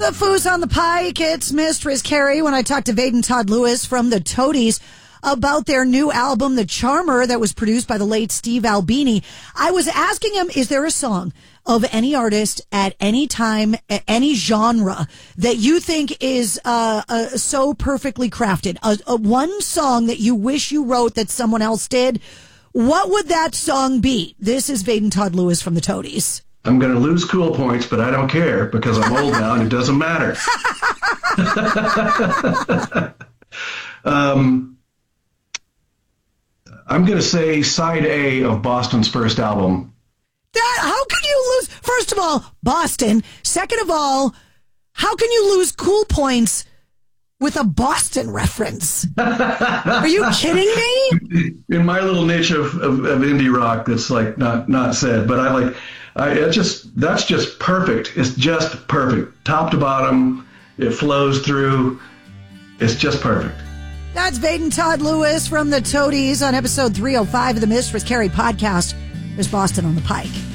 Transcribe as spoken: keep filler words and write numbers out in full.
The Foos on the Pike. It's Mistress Carrie when I talked to Vaden Todd Lewis from the Toadies about their new album, The Charmer, that was produced by the late Steve Albini. I was asking him, is there a song of any artist at any time, at any genre, that you think is uh, uh, so perfectly crafted? A, a one song that you wish you wrote that someone else did. What would that song be? This is Vaden Todd Lewis from the Toadies. I'm going to lose cool points, but I don't care because I'm old now and it doesn't matter. um, I'm going to say side A of Boston's first album. That, how can you lose? First of all, Boston. Second of all, how can you lose cool points with a Boston reference? Are you kidding me? In my little niche of, of, of indie rock, that's like not, not said, but I like, I it just, that's just perfect. It's just perfect. Top to bottom, it flows through. It's just perfect. That's Vaden Todd Lewis from the Toadies on episode three oh five of the Mistress Carrie podcast. There's Boston on the Pike.